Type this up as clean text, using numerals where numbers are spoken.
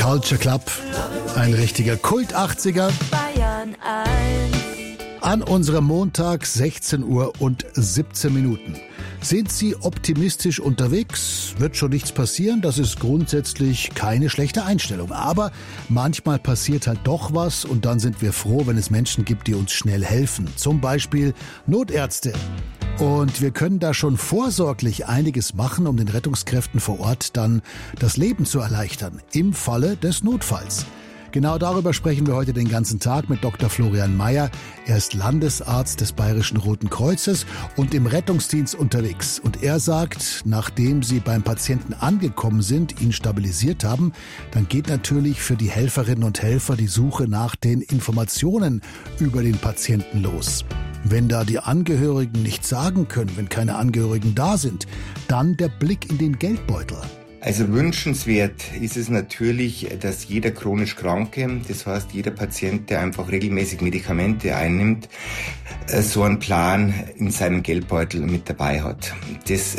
Culture Club, ein richtiger Kult-80er. Bayern 1. An unserem Montag 16 Uhr und 17 Minuten. Sind Sie optimistisch unterwegs? Wird schon nichts passieren? Das ist grundsätzlich keine schlechte Einstellung. Aber manchmal passiert halt doch was und dann sind wir froh, wenn es Menschen gibt, die uns schnell helfen. Zum Beispiel Notärzte. Und wir können da schon vorsorglich einiges machen, um den Rettungskräften vor Ort dann das Leben zu erleichtern, im Falle des Notfalls. Genau darüber sprechen wir heute den ganzen Tag mit Dr. Florian Mayer. Er ist Landesarzt des Bayerischen Roten Kreuzes und im Rettungsdienst unterwegs. Und er sagt, nachdem sie beim Patienten angekommen sind, ihn stabilisiert haben, dann geht natürlich für die Helferinnen und Helfer die Suche nach den Informationen über den Patienten los. Wenn da die Angehörigen nichts sagen können, wenn keine Angehörigen da sind, dann der Blick in den Geldbeutel. Also wünschenswert ist es natürlich, dass jeder chronisch Kranke, das heißt jeder Patient, der einfach regelmäßig Medikamente einnimmt, so einen Plan in seinem Geldbeutel mit dabei hat. Das